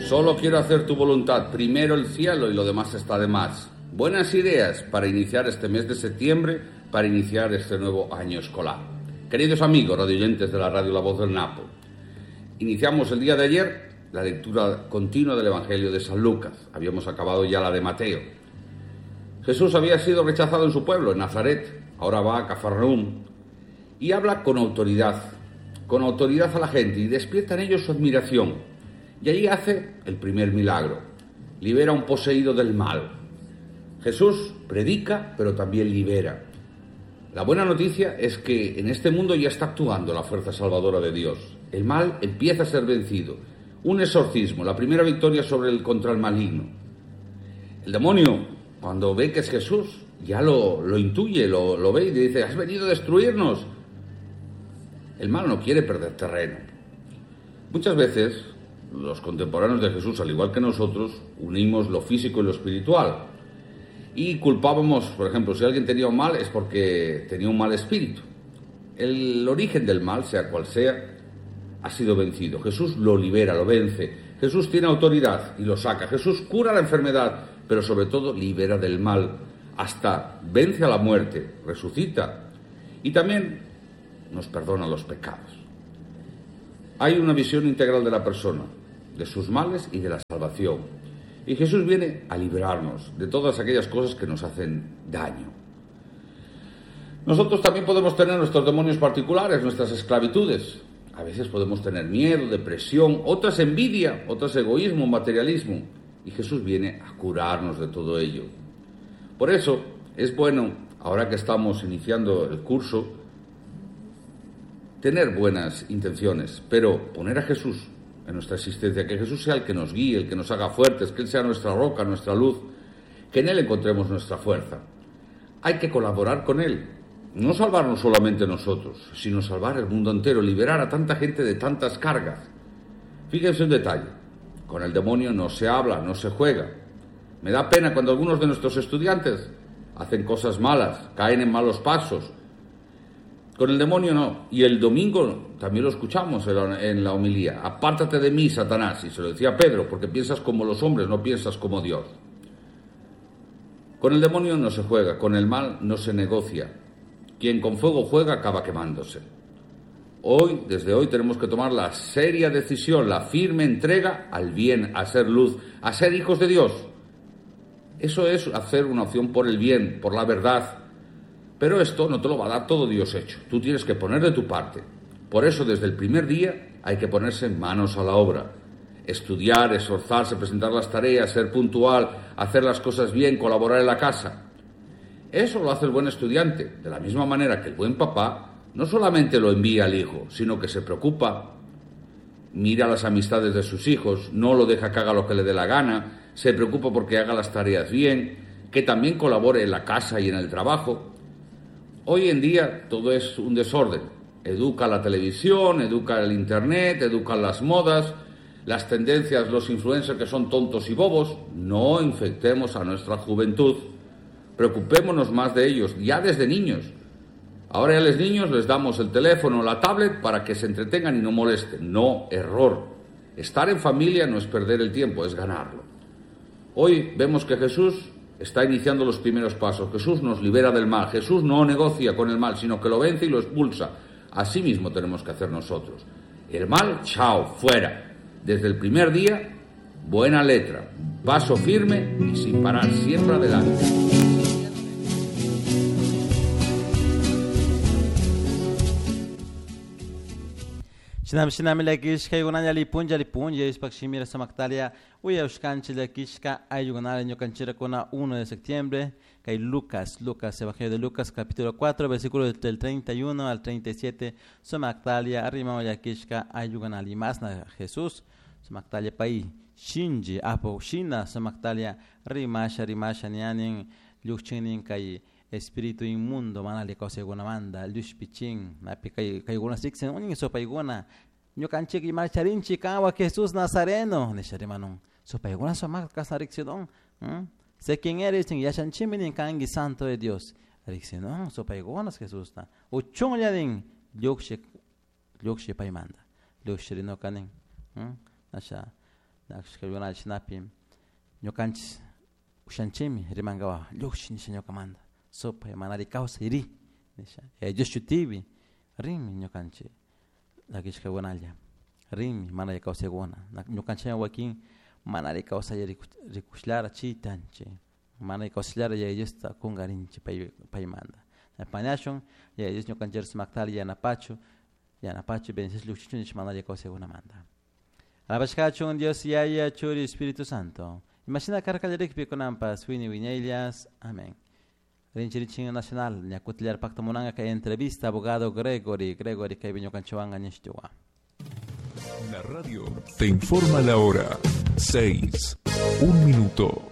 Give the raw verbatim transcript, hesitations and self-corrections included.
Solo quiero hacer tu voluntad, primero el cielo y lo demás está de más. Buenas ideas para iniciar este mes de septiembre, para iniciar este nuevo año escolar. Queridos amigos radioyentes de la radio La Voz del Napo, iniciamos el día de ayer la lectura continua del Evangelio de San Lucas. Habíamos acabado ya la de Mateo. Jesús había sido rechazado en su pueblo, en Nazaret. Ahora va a Cafarnaúm y habla con autoridad, con autoridad a la gente y despierta en ellos su admiración. Y ahí hace el primer milagro. Libera a un poseído del mal. Jesús predica, pero también libera. La buena noticia es que en este mundo ya está actuando la fuerza salvadora de Dios. El mal empieza a ser vencido. Un exorcismo, la primera victoria sobre el contra el maligno. El demonio, cuando ve que es Jesús, ya lo, lo intuye, lo, lo ve y le dice: has venido a destruirnos. El mal no quiere perder terreno. Muchas veces los contemporáneos de Jesús, al igual que nosotros, unimos lo físico y lo espiritual. Y culpábamos, por ejemplo, si alguien tenía un mal es porque tenía un mal espíritu. El origen del mal, sea cual sea, ha sido vencido. Jesús lo libera, lo vence. Jesús tiene autoridad y lo saca. Jesús cura la enfermedad, pero sobre todo libera del mal, hasta vence a la muerte, resucita y también nos perdona los pecados. Hay una visión integral de la persona, de sus males y de la salvación. Y Jesús viene a librarnos de todas aquellas cosas que nos hacen daño. Nosotros también podemos tener nuestros demonios particulares, nuestras esclavitudes. A veces podemos tener miedo, depresión, otras envidia, otras egoísmo, materialismo. Y Jesús viene a curarnos de todo ello. Por eso es bueno, ahora que estamos iniciando el curso, tener buenas intenciones, pero poner a Jesús en nuestra existencia, que Jesús sea el que nos guíe, el que nos haga fuertes, que Él sea nuestra roca, nuestra luz, que en Él encontremos nuestra fuerza. Hay que colaborar con Él, no salvarnos solamente nosotros, sino salvar el mundo entero, liberar a tanta gente de tantas cargas. Fíjense un detalle, con el demonio no se habla, no se juega. Me da pena cuando algunos de nuestros estudiantes hacen cosas malas, caen en malos pasos. Con el demonio no. Y el domingo también lo escuchamos en la homilía. Apártate de mí, Satanás. Y se lo decía Pedro, porque piensas como los hombres, no piensas como Dios. Con el demonio no se juega, con el mal no se negocia. Quien con fuego juega acaba quemándose. Hoy, desde hoy, tenemos que tomar la seria decisión, la firme entrega al bien, a ser luz, a ser hijos de Dios. Eso es hacer una opción por el bien, por la verdad. Pero esto no te lo va a dar todo Dios hecho. Tú tienes que poner de tu parte. Por eso, desde el primer día, hay que ponerse manos a la obra. Estudiar, esforzarse, presentar las tareas, ser puntual, hacer las cosas bien, colaborar en la casa. Eso lo hace el buen estudiante. De la misma manera que el buen papá no solamente lo envía al hijo, sino que se preocupa, mira las amistades de sus hijos, no lo deja que haga lo que le dé la gana, se preocupa porque haga las tareas bien, que también colabore en la casa y en el trabajo. Hoy en día todo es un desorden. Educa la televisión, educa el internet, educan las modas, las tendencias, los influencers que son tontos y bobos. No infectemos a nuestra juventud. Preocupémonos más de ellos, ya desde niños. Ahora a los niños les damos el teléfono o la tablet para que se entretengan y no molesten. No, error. Estar en familia no es perder el tiempo, es ganarlo. Hoy vemos que Jesús está iniciando los primeros pasos. Jesús nos libera del mal. Jesús no negocia con el mal, sino que lo vence y lo expulsa. Así mismo tenemos que hacer nosotros. El mal, chao, fuera. Desde el primer día, buena letra, paso firme y sin parar, siempre adelante. Shinam shinam lakish kayguna yalipun yalipun yeis pakshimira samaktalia uya ushkanchi lakishka ayuganal año canchera kona uno de septiembre kay Lucas Lucas Evangelio de Lucas capítulo cuatro versículo del treinta y uno al treinta y siete samaktalia arrima yakishka ayuganal y más na Jesús samaktalia pai shinji apo shina samaktalia rimasha rimasha nianin luchinin kay espíritu inmundo manali kose guna manda lushpichin napi kay kay guna sixen unin so paiguna nyo kanchi ki marcharinchi kawa Jesús Nazareno ne sharimanun so paiguna so mak kasarixidon hm sé quién eres sin yashanchiminin kangi santo de Dios arixidon so paiguna Jesús na uchon yadin yokshe yokshe paimanda lushirino kanin hm nasha nakshkayuna chinapi ñukanchis ushanchimi rimangawa llukshin nisha ñukamanta sopa manari causa iri nisha ellos chutivi rimi ñukanchi nakishkawunalla rimi manari causa iguna ñukanchi wakin manari causa rikushlara chitanchi manari causlara ya ellos ta kungarinchi pay paymanda pañashon ya ellos ñukanchi smaktali yanapachu yanapachu bensis llukshin nisha manari causa iguna manda Alabashkachun Dios Yaya Churi Espíritu Santo. Imagina caracalerik piconampas, Winnie Winelias. Amén. Rinchirichin Nacional, Nyakutliar Pacto Monanga, que entrevista abogado Gregory, Gregory, que viño canchuanga Nishtua. La radio te informa la hora. seis. Un minuto.